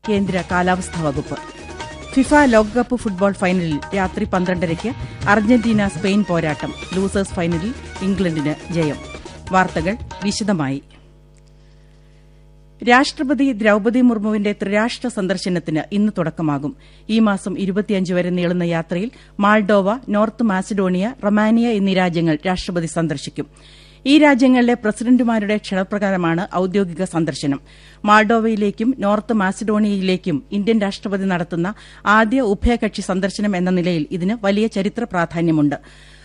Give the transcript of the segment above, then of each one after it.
കേന്ദ്ര കാലാവസ്ഥാ വകുപ്പ്. ഫിഫ ലോകകപ്പ് ഫുട്ബോൾ ഫൈനലിൽ രാത്രി 12:30-ക്ക് അർജന്റീന സ്പെയിൻ പോരാട്ടം. ലൂസേഴ്സ് ഫൈനലിൽ ഇംഗ്ലണ്ടിന് ജയം. വാർത്തകൾ വിശദമായി. രാഷ്ട്രപതി ദ്രൌപദി മുർമുവിന്റെ ത്രിരാഷ്ട്ര സന്ദർശനത്തിന് ഇന്ന് തുടക്കമാകും. ഈ മാസം 25 വരെ നീളുന്ന യാത്രയിൽ മാൾഡോവ, നോർത്ത് മാസിഡോണിയ, റൊമാനിയ എന്നീ രാജ്യങ്ങൾ രാഷ്ട്രപതി സന്ദർശിക്കും. ഈ രാജ്യങ്ങളിലെ പ്രസിഡന്റുമാരുടെ ക്ഷണപ്രകാരമാണ് ഔദ്യോഗിക സന്ദർശനം. മാൾഡോവയിലേക്കും നോർത്ത് മാസിഡോണിയയിലേക്കും ഇന്ത്യൻ രാഷ്ട്രപതി നടത്തുന്ന ആദ്യ ഉഭയകക്ഷി സന്ദർശനം എന്ന നിലയിൽ ഇതിന് വലിയ ചരിത്ര പ്രാധാന്യമുണ്ട്.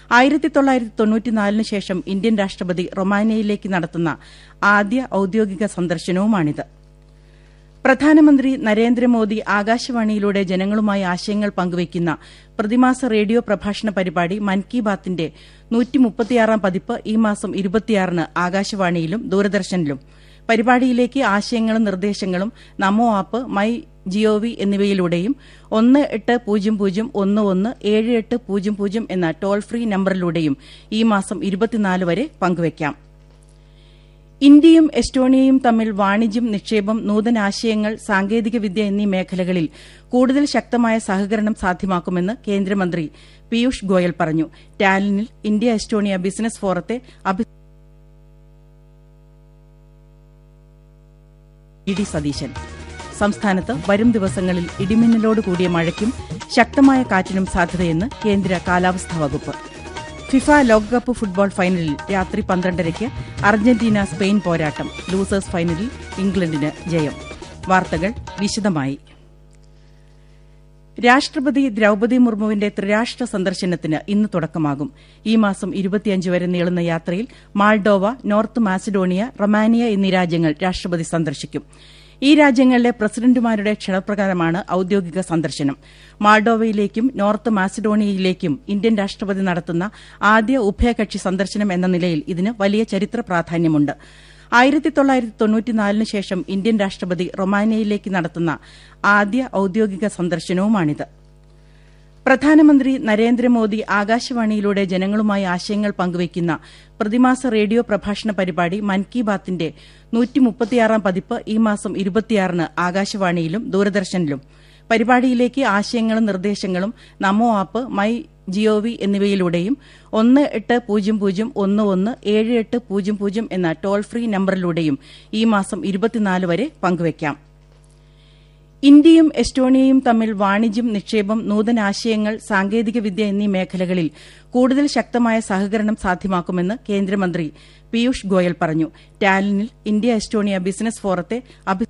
1994 ശേഷം ഇന്ത്യൻ രാഷ്ട്രപതി റൊമാനിയയിലേക്ക് നടത്തുന്ന ആദ്യ ഔദ്യോഗിക സന്ദർശനവുമാണിത്. പ്രധാനമന്ത്രി നരേന്ദ്രമോദി ആകാശവാണിയിലൂടെ ജനങ്ങളുമായി ആശയങ്ങൾ പങ്കുവയ്ക്കുന്ന പ്രതിമാസ റേഡിയോ പ്രഭാഷണ പരിപാടി മൻ കി ബാത്തിന്റെ 136-ാം പതിപ്പ് ഈ മാസം 26-ന് ആകാശവാണിയിലും ദൂരദർശനിലും. പരിപാടിയിലേക്ക് ആശയങ്ങളും നിർദ്ദേശങ്ങളും നമോ ആപ്പ്, മൈ ജിഒവി എന്നിവയിലൂടെയും 1800117800 എന്ന ടോൾ ഫ്രീ നമ്പറിലൂടെയും ഈ മാസം 24 വരെ പങ്കുവയ്ക്കാം. ഇന്ത്യയും എസ്റ്റോണിയയും തമ്മിൽ വാണിജ്യം, നിക്ഷേപം, നൂതനാശയങ്ങൾ, സാങ്കേതികവിദ്യ എന്നീ മേഖലകളിൽ കൂടുതൽ ശക്തമായ സഹകരണം സാധ്യമാക്കുമെന്ന് കേന്ദ്രമന്ത്രി പീയൂഷ് ഗോയൽ പറഞ്ഞു. ടാലിനിൽ ഇന്ത്യ എസ്റ്റോണിയ ബിസിനസ് ഫോറത്തെ സതീശൻ. സംസ്ഥാനത്ത് വരും ദിവസങ്ങളിൽ ഇടിമിന്നലോട് കൂടിയ മഴയ്ക്കും ശക്തമായ കാറ്റിനും സാധ്യതയെന്ന് കേന്ദ്ര കാലാവസ്ഥാ വകുപ്പ്. ഫിഫ ലോകകപ്പ് ഫുട്ബോൾ ഫൈനലിൽ രാത്രി 12:30-ക്ക് അർജന്റീന സ്പെയിൻ പോരാട്ടം. ലൂസേഴ്സ് ഫൈനലിൽ ഇംഗ്ലണ്ടിന് ജയം. വാർത്തകൾ വിശദമായി. രാഷ്ട്രപതി ദ്രൌപദി മുർമുവിന്റെ ത്രിരാഷ്ട്ര സന്ദർശനത്തിന് ഇന്ന് തുടക്കമാകും. ഈ മാസം 25 വരെ നീളുന്ന യാത്രയിൽ മാൾഡോവ, നോർത്ത് മാസിഡോണിയ, റൊമാനിയ എന്നീ രാജ്യങ്ങൾ രാഷ്ട്രപതി സന്ദർശിക്കും. ഈ രാജ്യങ്ങളിലെ പ്രസിഡന്റുമാരുടെ ക്ഷണപ്രകാരമാണ് ഔദ്യോഗിക സന്ദർശനം. മാൾഡോവയിലേക്കും നോർത്ത് മാസിഡോണിയയിലേക്കും ഇന്ത്യൻ രാഷ്ട്രപതി നടത്തുന്ന ആദ്യ ഉഭയകക്ഷി സന്ദർശനം എന്ന നിലയിൽ ഇതിന് വലിയ ചരിത്ര പ്രാധാന്യമുണ്ട്. 1994 ശേഷം ഇന്ത്യൻ രാഷ്ട്രപതി റൊമാനിയയിലേക്ക് നടത്തുന്ന ആദ്യ ഔദ്യോഗിക സന്ദർശനവുമാണിത്. പ്രധാനമന്ത്രി നരേന്ദ്രമോദി ആകാശവാണിയിലൂടെ ജനങ്ങളുമായി ആശയങ്ങൾ പങ്കുവയ്ക്കുന്ന പ്രതിമാസ റേഡിയോ പ്രഭാഷണ പരിപാടി മൻ കി ബാത്തിന്റെ 136-ാം പതിപ്പ് ഈ മാസം 26-ന് ആകാശവാണിയിലും ദൂരദർശനിലും. പരിപാടിയിലേക്ക് ആശയങ്ങളും നിർദ്ദേശങ്ങളും നമോ ആപ്പ്, മൈ ജിഒവി എന്നിവയിലൂടെയും 1800117800 എന്ന ടോൾ ഫ്രീ നമ്പറിലൂടെയും ഈ മാസം 24 വരെ പങ്കുവയ്ക്കാം. ഇന്ത്യയും എസ്റ്റോണിയയും തമ്മിൽ വാണിജ്യം, നിക്ഷേപം, നൂതനാശയങ്ങൾ, സാങ്കേതികവിദ്യ എന്നീ മേഖലകളിൽ കൂടുതൽ ശക്തമായ സഹകരണം സാധ്യമാക്കുമെന്ന് കേന്ദ്രമന്ത്രി പീയൂഷ് ഗോയൽ പറഞ്ഞു. ടാലിനിൽ ഇന്ത്യ എസ്റ്റോണിയ ബിസിനസ് ഫോറത്തെ